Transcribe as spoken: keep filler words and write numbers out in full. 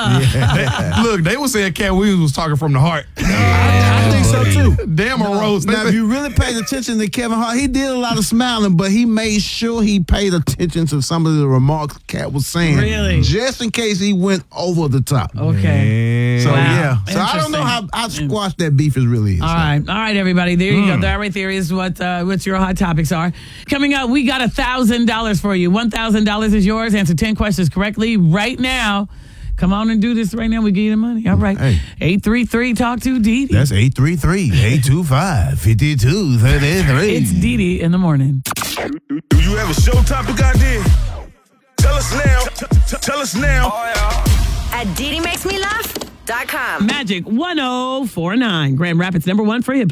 They- look, they were saying Cat Williams was talking from the heart. I, I think so too. Damn a roast. Now, if you really paid attention to Kevin Hart, he did a lot of smiling, but he made sure he paid attention to some of the remarks Cat was saying. Really? Just in case he went over the top. Okay. So, Wow. yeah. So, I don't know how, how squashed that beef is really is. All right, all right, everybody. There you go. The Irate Theory is what uh, what your hot topics are. Coming up, we got a thousand dollars for you. One thousand dollars is yours. Answer ten questions correctly right now. Come on and do this right now. We give you the money. All right. Hey. eight three three talk to Dee Dee. That's eight three three, eight two five, five two three three. It's Dee Dee in the morning. Do you have a show topic idea? Tell us now. T- t- Tell us now. At Dee Dee Makes Me Laugh dot com. Magic one oh four nine. Grand Rapids number one for hip.